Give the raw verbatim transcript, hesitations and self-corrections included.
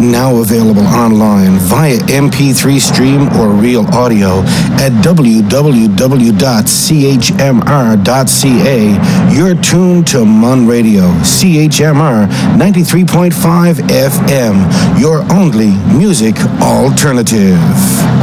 Now available online via M P three stream or real audio at w w w dot c h m r dot c a. You're tuned to Mun Radio, C H M R ninety-three point five F M, your only music alternative.